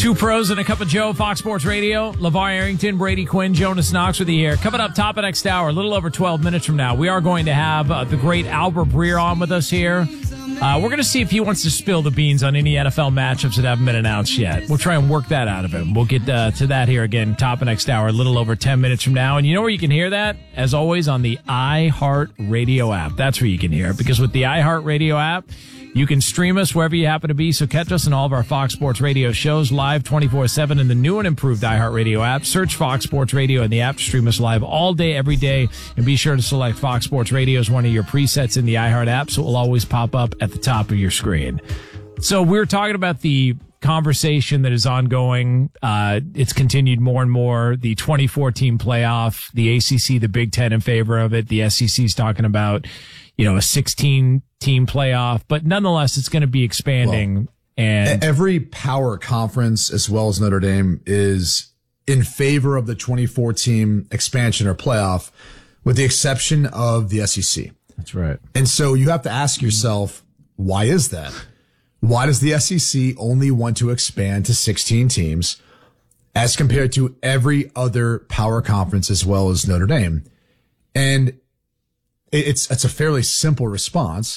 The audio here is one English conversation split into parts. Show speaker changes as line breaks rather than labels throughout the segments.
Two pros and a cup of Joe, Fox Sports Radio. LeVar Arrington, Brady Quinn, Jonas Knox with you here. Coming up top of next hour, a little over 12 minutes from now, we are going to have the great Albert Breer on with us here. We're going to see if he wants to spill the beans on any NFL matchups that haven't been announced yet. We'll try and work that out of him. We'll get to that here again, top of next hour, a little over 10 minutes from now. And you know where you can hear that? As always, on the iHeartRadio app. That's where you can hear it, because with the iHeartRadio app, you can stream us wherever you happen to be, so catch us in all of our Fox Sports Radio shows live 24/7 in the new and improved iHeartRadio app. Search Fox Sports Radio in the app to stream us live all day, every day, and be sure to select Fox Sports Radio as one of your presets in the iHeart app, so it will always pop up at the top of your screen. So we're talking about the conversation that is ongoing. It's continued more and more. The 24-team playoff, the ACC, the Big Ten in favor of it. The SEC is talking about, a 16-team playoff, but nonetheless, it's going to be expanding.
Well,
and
every power conference, as well as Notre Dame, is in favor of the 24-team expansion or playoff, with the exception of the SEC.
That's right.
And so you have to ask yourself, why is that? Why does the SEC only want to expand to 16 teams as compared to every other power conference as well as Notre Dame? And it's a fairly simple response.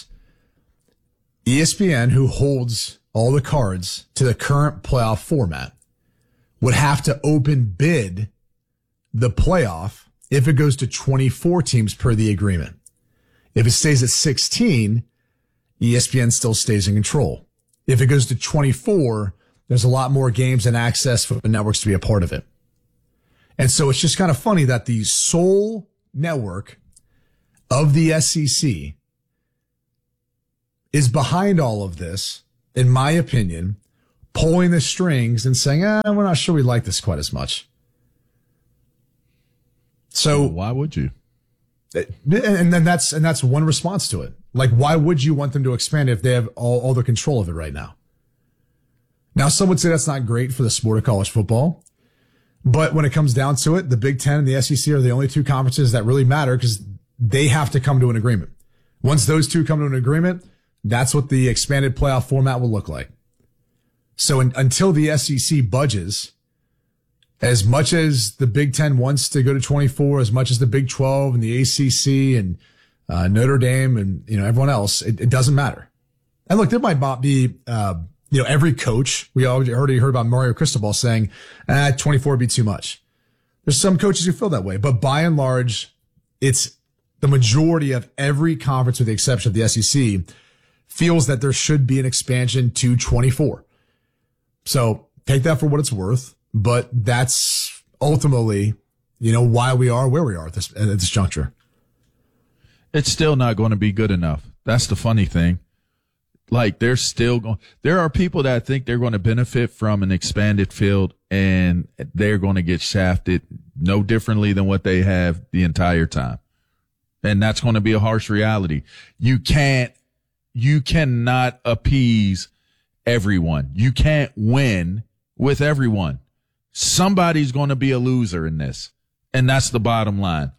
ESPN, who holds all the cards to the current playoff format, would have to open bid the playoff if it goes to 24 teams per the agreement. If it stays at 16, ESPN still stays in control. If it goes to 24, there's a lot more games and access for the networks to be a part of it. And so it's just kind of funny that the sole network of the SEC is behind all of this, in my opinion, pulling the strings and saying, we're not sure we like this quite as much. So
why would you?
And that's one response to it. Like, why would you want them to expand if they have all the control of it right now? Now, some would say that's not great for the sport of college football. But when it comes down to it, the Big Ten and the SEC are the only two conferences that really matter, because they have to come to an agreement. Once those two come to an agreement, that's what the expanded playoff format will look like. So until the SEC budges, as much as the Big Ten wants to go to 24, as much as the Big 12 and the ACC and Notre Dame and everyone else, it doesn't matter. And look, there might not be every coach. We already heard about Mario Cristobal saying 24 would be too much. There's some coaches who feel that way, but by and large, it's the majority of every conference, with the exception of the SEC, feels that there should be an expansion to 24. So take that for what it's worth. But that's ultimately, why we are where we are at this juncture.
It's still not going to be good enough. That's the funny thing. Like, there are people that think they're going to benefit from an expanded field, and they're going to get shafted no differently than what they have the entire time. And that's going to be a harsh reality. You cannot appease everyone. You can't win with everyone. Somebody's going to be a loser in this. And that's the bottom line.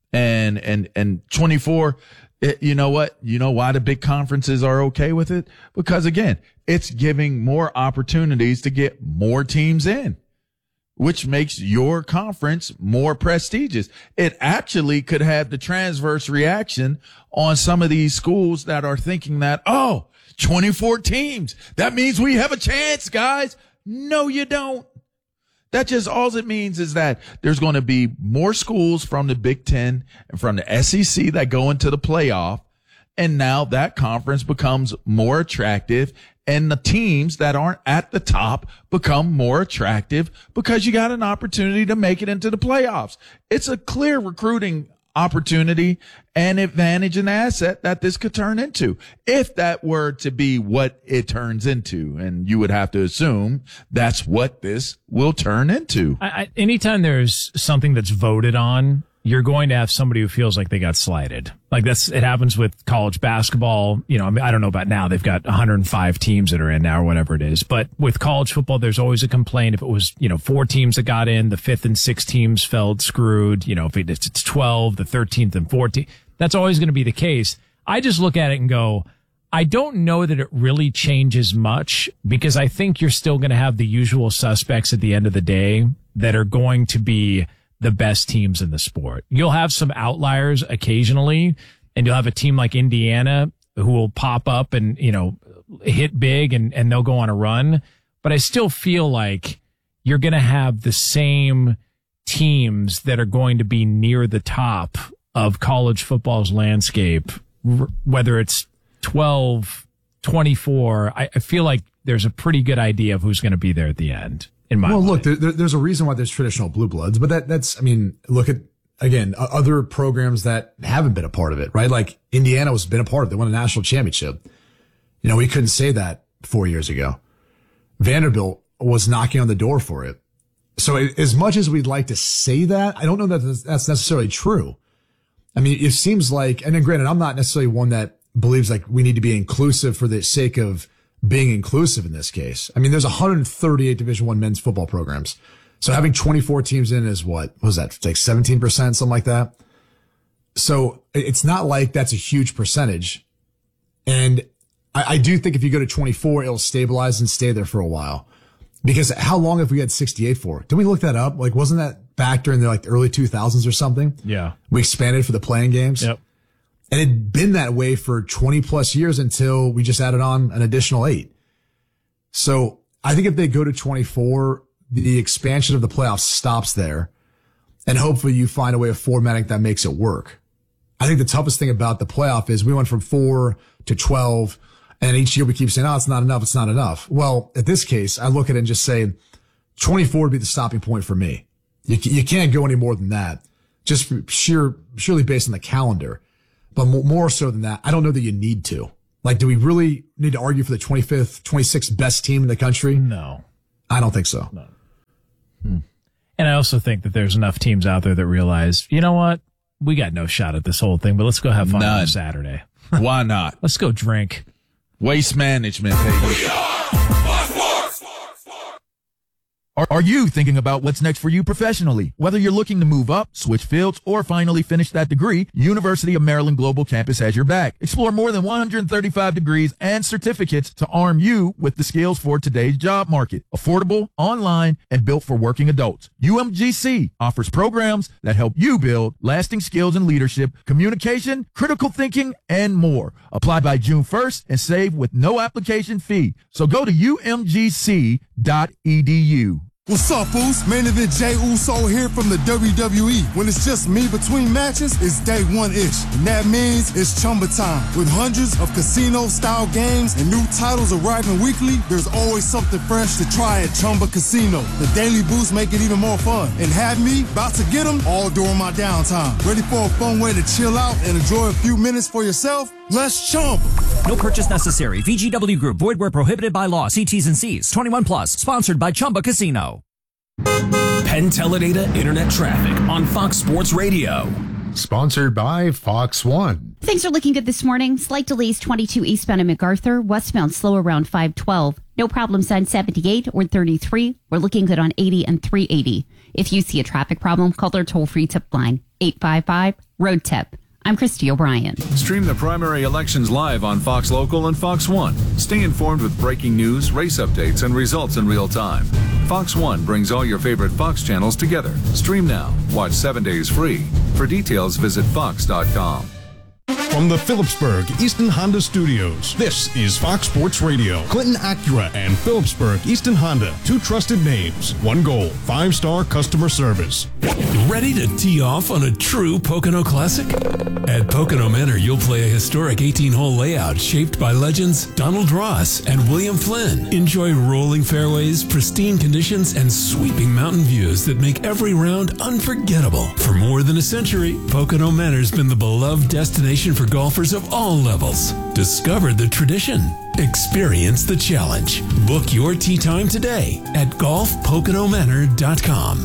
And 24, you know what? You know why the big conferences are okay with it? Because again, it's giving more opportunities to get more teams in, which makes your conference more prestigious. It actually could have the transverse reaction on some of these schools that are thinking that, 24 teams, that means we have a chance, guys. No, you don't. That just all it means is that there's going to be more schools from the Big Ten and from the SEC that go into the playoff. And now that conference becomes more attractive, and the teams that aren't at the top become more attractive because you got an opportunity to make it into the playoffs. It's a clear recruiting opportunity and advantage and asset that this could turn into, if that were to be what it turns into. And you would have to assume that's what this will turn into.
Anytime there's something that's voted on, you're going to have somebody who feels like they got slighted. Like it happens with college basketball. I don't know about now. They've got 105 teams that are in now or whatever it is. But with college football, there's always a complaint. If it was, 4 teams that got in, the 5th and 6th teams felt screwed. If it's 12, the 13th and 14th, that's always going to be the case. I just look at it and go, I don't know that it really changes much because I think you're still going to have the usual suspects at the end of the day that are going to be the best teams in the sport. You'll have some outliers occasionally, and you'll have a team like Indiana who will pop up and, hit big and they'll go on a run. But I still feel like you're going to have the same teams that are going to be near the top of college football's landscape, whether it's 12, 24. I feel like there's a pretty good idea of who's going to be there at the end.
Look, there's a reason why there's traditional blue bloods, but look at, again, other programs that haven't been a part of it, right? Like Indiana has been a part of it. They won a national championship. We couldn't say that 4 years ago. Vanderbilt was knocking on the door for it. So as much as we'd like to say that, I don't know that that's necessarily true. I mean, it seems like, and then granted, I'm not necessarily one that believes like we need to be inclusive for the sake of being inclusive in this case. I mean, there's 138 Division I men's football programs. So having 24 teams in is what was that? Like 17%, something like that. So it's not like that's a huge percentage. And I do think if you go to 24, it'll stabilize and stay there for a while. Because how long have we had 68 for? Did we look that up? Like, wasn't that back during the early 2000s or something?
Yeah.
We expanded for the playing games.
Yep.
And it'd been that way for 20 plus years until we just added on an additional 8. So I think if they go to 24, the expansion of the playoffs stops there. And hopefully you find a way of formatting that makes it work. I think the toughest thing about the playoff is we went from 4 to 12. And each year we keep saying, it's not enough. It's not enough. Well, at this case, I look at it and just say 24 would be the stopping point for me. You can't go any more than that. Just surely based on the calendar. But more so than that, I don't know that you need to. Like, do we really need to argue for the 25th, 26th best team in the country?
No.
I don't think so.
No. And I also think that there's enough teams out there that realize, you know what? We got no shot at this whole thing, but let's go have fun on Saturday.
Why not?
Let's go drink.
Waste management, baby.
Are you thinking about what's next for you professionally? Whether you're looking to move up, switch fields, or finally finish that degree, University of Maryland Global Campus has your back. Explore more than 135 degrees and certificates to arm you with the skills for today's job market. Affordable, online, and built for working adults. UMGC offers programs that help you build lasting skills in leadership, communication, critical thinking, and more. Apply by June 1st and save with no application fee. So go to umgc.edu.
What's up, Uso? Main event Jey Uso here from the WWE. When it's just me between matches, it's day one-ish. And that means it's Chumba time. With hundreds of casino-style games and new titles arriving weekly, there's always something fresh to try at Chumba Casino. The daily boosts make it even more fun. And have me about to get them all during my downtime. Ready for a fun way to chill out and enjoy a few minutes for yourself? Let's Chumba.
No purchase necessary. VGW Group. Void where prohibited by law. See T's and C's. 21 plus. Sponsored by Chumba Casino.
Penn Teledata Internet Traffic on Fox Sports Radio.
Sponsored by Fox One.
Things are looking good this morning. Slight delays 22 eastbound at MacArthur. Westbound slow around 512. No problems on 78 or 33. We're looking good on 80 and 380. If you see a traffic problem, call our toll-free tip line, 855-ROAD-TIP. I'm Christy O'Brien.
Stream the primary elections live on Fox Local and Fox One. Stay informed with breaking news, race updates, and results in real time. Fox One brings all your favorite Fox channels together. Stream now. Watch 7 days free. For details, visit fox.com.
From the Phillipsburg Easton Honda Studios, this is Fox Sports Radio. Clinton Acura and Phillipsburg Easton Honda, two trusted names, one goal, 5-star customer service.
Ready to tee off on a true Pocono Classic? At Pocono Manor, you'll play a historic 18-hole layout shaped by legends Donald Ross and William Flynn. Enjoy rolling fairways, pristine conditions, and sweeping mountain views that make every round unforgettable. For more than a century, Pocono Manor's been the beloved destination for golfers of all levels. Discover the tradition. Experience the challenge. Book your tee time today at golfpoconomanor.com.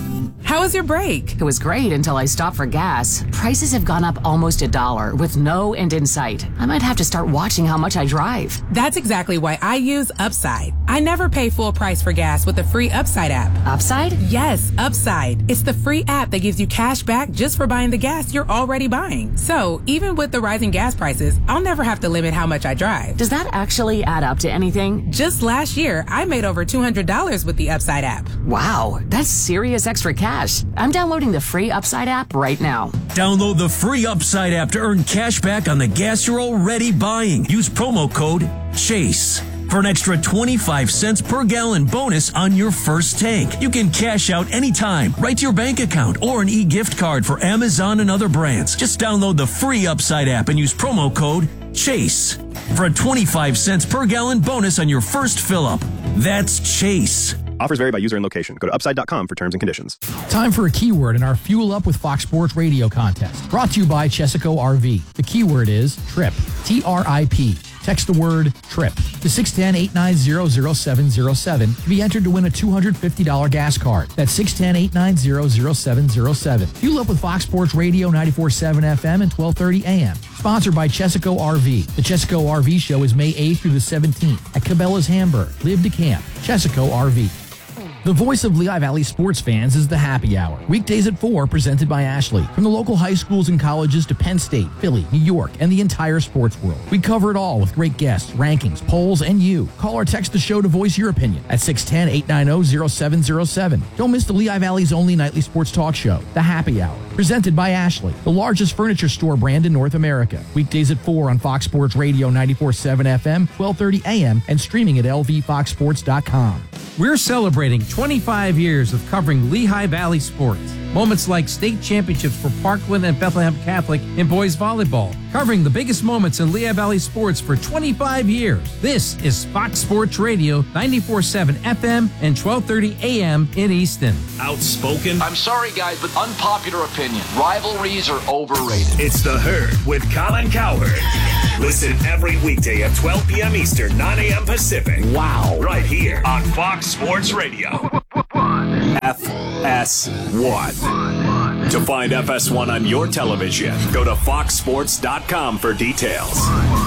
How was your break?
It was great until I stopped for gas. Prices have gone up almost $1 with no end in sight. I might have to start watching how much I drive.
That's exactly why I use Upside. I never pay full price for gas with the free Upside app.
Upside?
Yes, Upside. It's the free app that gives you cash back just for buying the gas you're already buying. So even with the rising gas prices, I'll never have to limit how much I drive.
Does that actually add up to anything?
Just last year, I made over $200 with the Upside app.
Wow, that's serious extra cash. I'm downloading the free Upside app right now.
Download the free Upside app to earn cash back on the gas you're already buying. Use promo code CHASE for an extra 25 cents per gallon bonus on your first tank. You can cash out anytime, right to your bank account, or an e-gift card for Amazon and other brands. Just download the free Upside app and use promo code CHASE for a 25 cents per gallon bonus on your first fill-up. That's CHASE.
Offers vary by user and location. Go to upside.com for terms and conditions.
Time for a keyword in our Fuel Up with Fox Sports radio contest. Brought to you by Chesaco RV. The keyword is TRIP. T-R-I-P. Text the word TRIP to 610-890-0707 to be entered to win a $250 gas card. That's 610-890-0707. Fuel Up with Fox Sports Radio 94.7 FM and 1230 AM. Sponsored by Chesaco RV. The Chesaco RV Show is May 8th through the 17th at Cabela's Hamburg, Live to Camp, Chesaco RV. The voice of Lehigh Valley sports fans is the Happy Hour. Weekdays at 4, presented by Ashley. From the local high schools and colleges to Penn State, Philly, New York, and the entire sports world. We cover it all with great guests, rankings, polls, and you. Call or text the show to voice your opinion at 610-890-0707. Don't miss the Lehigh Valley's only nightly sports talk show, The Happy Hour. Presented by Ashley, the largest furniture store brand in North America. Weekdays at 4 on Fox Sports Radio 94.7 FM, 1230 AM, and streaming at lvfoxsports.com.
We're celebrating 25 years of covering Lehigh Valley sports. Moments like state championships for Parkland and Bethlehem Catholic in boys volleyball. Covering the biggest moments in Lehigh Valley sports for 25 years. This is Fox Sports Radio, 94.7 FM and 1230 AM in Easton.
Outspoken?
I'm sorry, guys, but unpopular opinion. Rivalries are overrated.
It's The Herd with Colin Cowherd. Listen every weekday at 12 p.m. Eastern, 9 a.m. Pacific. Wow. Right here on Fox Sports Radio. FS1. To find FS1 on your television, go to foxsports.com for details.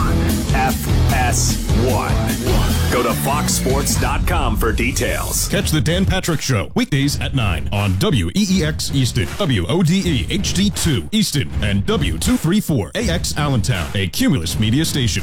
FS1. Go to foxsports.com for details.
Catch the Dan Patrick Show weekdays at 9 on WEEX Easton, WODE HD2 Easton, and W234AX Allentown, a Cumulus media station.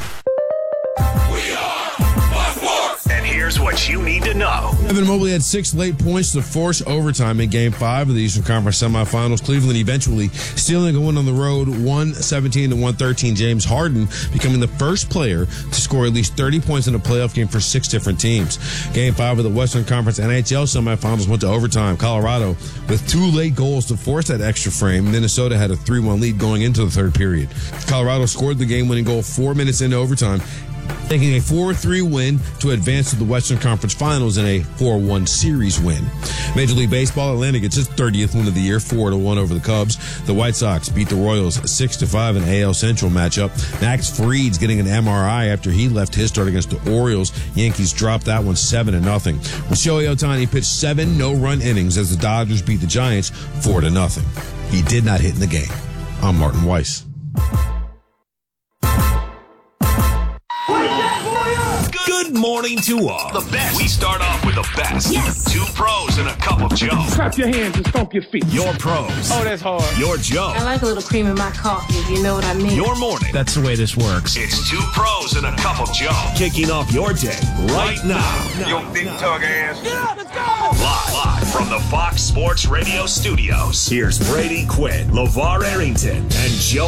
And here's what you need to know.
Evan Mobley had 6 late points to force overtime in Game 5 of the Eastern Conference semifinals. Cleveland eventually stealing a win on the road, 117-113. James Harden becoming the first player to score at least 30 points in a playoff game for 6 different teams. Game 5 of the Western Conference NHL semifinals went to overtime. Colorado with 2 late goals to force that extra frame. Minnesota had a 3-1 lead going into the third period. Colorado scored the game-winning goal 4 minutes into overtime, taking a 4-3 win to advance to the Western Conference Finals in a 4-1 series win. Major League Baseball, Atlanta gets its 30th win of the year, 4-1 over the Cubs. The White Sox beat the Royals 6-5 in AL Central matchup. Max Fried's getting an MRI after he left his start against the Orioles. Yankees dropped that one 7-0. Shohei Ohtani pitched 7 no-run innings as the Dodgers beat the Giants 4-0. He did not hit in the game. I'm Martin Weiss.
Good morning to all. The best. We start off with the best.
Yes.
2 pros and a cup of Joe.
Clap your hands and stomp your feet.
Your pros.
Oh, that's hard.
Your Joe.
I like a little cream in my coffee, if you know what I mean.
Your morning.
That's the way this works.
It's 2 pros and a cup of Joe. Kicking off your day right now.
Yo, big tug ass. Yeah, let's go.
Live from the Fox Sports Radio studios. Here's Brady Quinn, LeVar Arrington, and Joe